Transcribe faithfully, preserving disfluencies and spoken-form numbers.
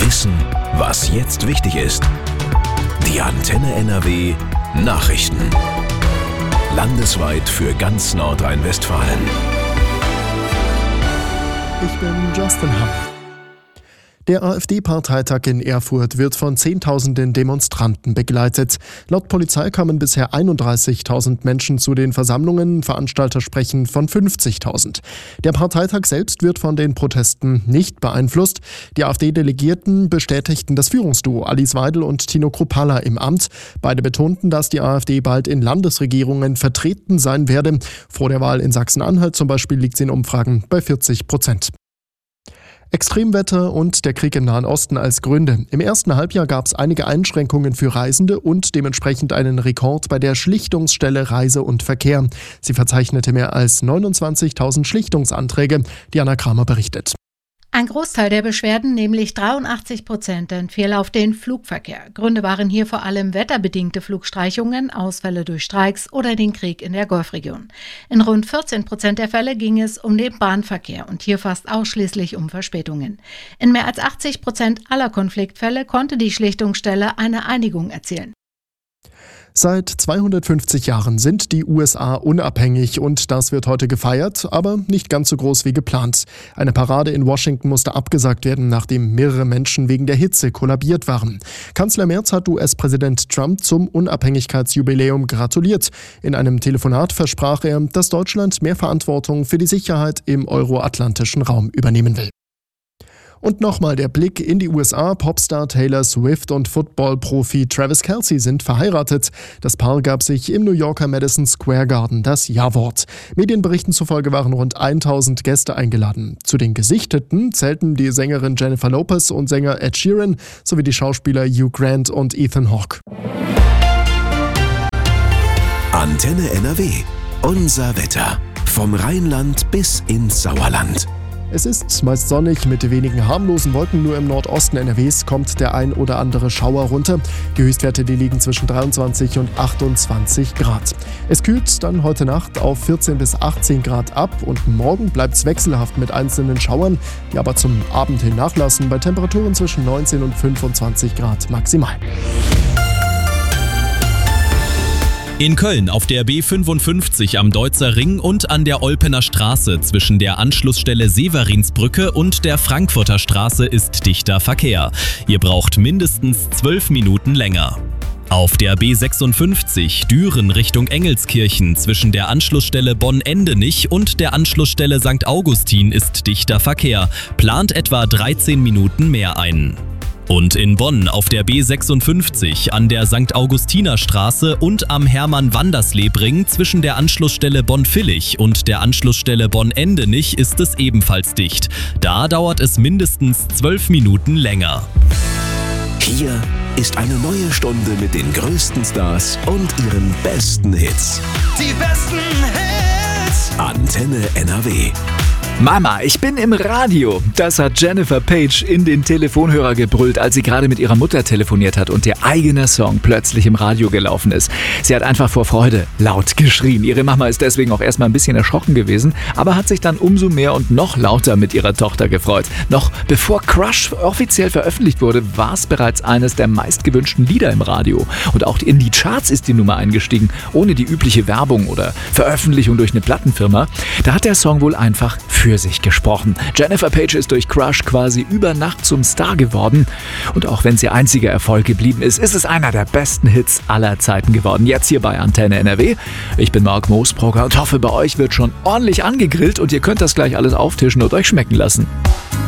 Wissen, was jetzt wichtig ist. Die Antenne N R W Nachrichten. Landesweit für ganz Nordrhein-Westfalen. Ich bin Justin Hamm. Der AfD-Parteitag in Erfurt wird von zehntausenden Demonstranten begleitet. Laut Polizei kamen bisher einunddreißigtausend Menschen zu den Versammlungen, Veranstalter sprechen von fünfzigtausend. Der Parteitag selbst wird von den Protesten nicht beeinflusst. Die AfD-Delegierten bestätigten das Führungsduo Alice Weidel und Tino Kruppalla im Amt. Beide betonten, dass die AfD bald in Landesregierungen vertreten sein werde. Vor der Wahl in Sachsen-Anhalt zum Beispiel liegt sie in Umfragen bei vierzig Prozent. Extremwetter und der Krieg im Nahen Osten als Gründe. Im ersten Halbjahr gab es einige Einschränkungen für Reisende und dementsprechend einen Rekord bei der Schlichtungsstelle Reise und Verkehr. Sie verzeichnete mehr als neunundzwanzigtausend Schlichtungsanträge. Diana Kramer berichtet. Ein Großteil der Beschwerden, nämlich dreiundachtzig Prozent, entfiel auf den Flugverkehr. Gründe waren hier vor allem wetterbedingte Flugstreichungen, Ausfälle durch Streiks oder den Krieg in der Golfregion. In rund vierzehn Prozent der Fälle ging es um den Bahnverkehr und hier fast ausschließlich um Verspätungen. In mehr als achtzig Prozent aller Konfliktfälle konnte die Schlichtungsstelle eine Einigung erzielen. Seit zweihundertfünfzig Jahren sind die U S A unabhängig und das wird heute gefeiert, aber nicht ganz so groß wie geplant. Eine Parade in Washington musste abgesagt werden, nachdem mehrere Menschen wegen der Hitze kollabiert waren. Kanzler Merz hat U S-Präsident Trump zum Unabhängigkeitsjubiläum gratuliert. In einem Telefonat versprach er, dass Deutschland mehr Verantwortung für die Sicherheit im euroatlantischen Raum übernehmen will. Und nochmal der Blick in die U S A. Popstar Taylor Swift und Football-Profi Travis Kelce sind verheiratet. Das Paar gab sich im New Yorker Madison Square Garden das Ja-Wort. Medienberichten zufolge waren rund tausend Gäste eingeladen. Zu den Gesichteten zählten die Sängerin Jennifer Lopez und Sänger Ed Sheeran sowie die Schauspieler Hugh Grant und Ethan Hawke. Antenne N R W. Unser Wetter. Vom Rheinland bis ins Sauerland. Es ist meist sonnig mit wenigen harmlosen Wolken. Nur im Nordosten N R Ws kommt der ein oder andere Schauer runter. Die Höchstwerte, die liegen zwischen dreiundzwanzig und achtundzwanzig Grad. Es kühlt dann heute Nacht auf vierzehn bis achtzehn Grad ab und morgen bleibt es wechselhaft mit einzelnen Schauern, die aber zum Abend hin nachlassen bei Temperaturen zwischen neunzehn und fünfundzwanzig Grad maximal. In Köln auf der B fünfundfünfzig am Deutzer Ring und an der Olpener Straße zwischen der Anschlussstelle Severinsbrücke und der Frankfurter Straße ist dichter Verkehr. Ihr braucht mindestens zwölf Minuten länger. Auf der B sechsundfünfzig Düren Richtung Engelskirchen zwischen der Anschlussstelle Bonn-Endenich und der Anschlussstelle Sankt Augustin ist dichter Verkehr. Plant etwa dreizehn Minuten mehr ein. Und in Bonn auf der B sechsundfünfzig an der Sankt Augustiner Straße und am Hermann-Wandersleb-Ring zwischen der Anschlussstelle Bonn-Villig und der Anschlussstelle Bonn-Endenich ist es ebenfalls dicht. Da dauert es mindestens zwölf Minuten länger. Hier ist eine neue Stunde mit den größten Stars und ihren besten Hits. Die besten Hits! Antenne N R W. Mama, ich bin im Radio. Das hat Jennifer Page in den Telefonhörer gebrüllt, als sie gerade mit ihrer Mutter telefoniert hat und ihr eigener Song plötzlich im Radio gelaufen ist. Sie hat einfach vor Freude laut geschrien. Ihre Mama ist deswegen auch erstmal ein bisschen erschrocken gewesen, aber hat sich dann umso mehr und noch lauter mit ihrer Tochter gefreut. Noch bevor Crush offiziell veröffentlicht wurde, war es bereits eines der meistgewünschten Lieder im Radio. Und auch in die Charts ist die Nummer eingestiegen, ohne die übliche Werbung oder Veröffentlichung durch eine Plattenfirma. Da hat der Song wohl einfach für für sich gesprochen. Jennifer Page ist durch Crush quasi über Nacht zum Star geworden. Und auch wenn es ihr einziger Erfolg geblieben ist, ist es einer der besten Hits aller Zeiten geworden. Jetzt hier bei Antenne N R W. Ich bin Marc Moosbrugger und hoffe, bei euch wird schon ordentlich angegrillt und ihr könnt das gleich alles auftischen und euch schmecken lassen.